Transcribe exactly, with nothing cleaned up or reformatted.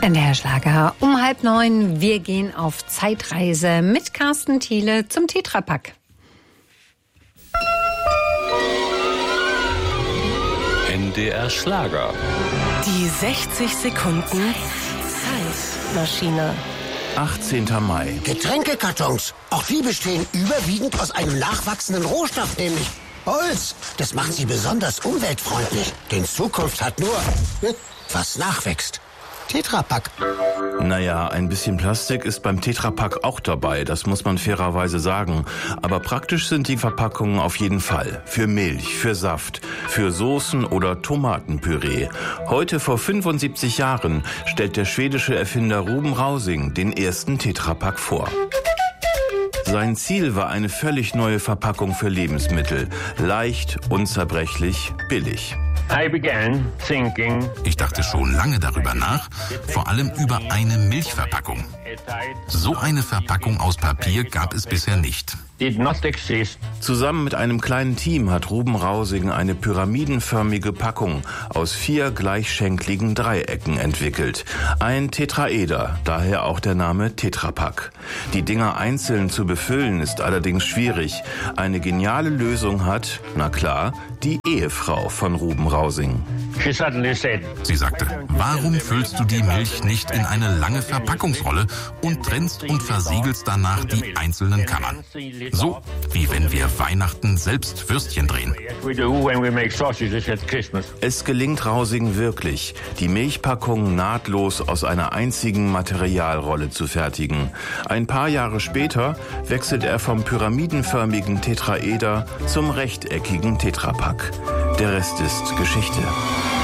Dann der Herr Schlager um halb neun. Wir gehen auf Zeitreise mit Carsten Thiele zum Tetrapack. N D R Schlager. Die sechzig Sekunden Zeitmaschine. achtzehnter Mai. Getränkekartons. Auch die bestehen überwiegend aus einem nachwachsenden Rohstoff, nämlich Holz. Das macht sie besonders umweltfreundlich. Denn Zukunft hat nur, was nachwächst. Tetrapack. Naja, ein bisschen Plastik ist beim Tetrapack auch dabei, das muss man fairerweise sagen. Aber praktisch sind die Verpackungen auf jeden Fall. Für Milch, für Saft, für Soßen oder Tomatenpüree. Heute vor fünfundsiebzig Jahren stellt der schwedische Erfinder Ruben Rausing den ersten Tetrapack vor. Sein Ziel war eine völlig neue Verpackung für Lebensmittel. Leicht, unzerbrechlich, billig. I began thinking. Ich dachte schon lange darüber nach, vor allem über eine Milchverpackung. So eine Verpackung aus Papier gab es bisher nicht. Did not exist. Zusammen mit einem kleinen Team hat Ruben Rausing eine pyramidenförmige Packung aus vier gleichschenkligen Dreiecken entwickelt. Ein Tetraeder, daher auch der Name Tetrapack. Die Dinger einzeln zu befüllen ist allerdings schwierig. Eine geniale Lösung hat, na klar, die Ehefrau von Ruben Rausing. She suddenly said. Sie sagte, warum füllst du die Milch nicht in eine lange Verpackungsrolle und trennst und versiegelst danach die einzelnen Kammern? So wie wenn wir Weihnachten selbst Würstchen drehen. Es gelingt Rausing wirklich, die Milchpackung nahtlos aus einer einzigen Materialrolle zu fertigen. Ein paar Jahre später wechselt er vom pyramidenförmigen Tetraeder zum rechteckigen Tetrapack. Der Rest ist Geschichte.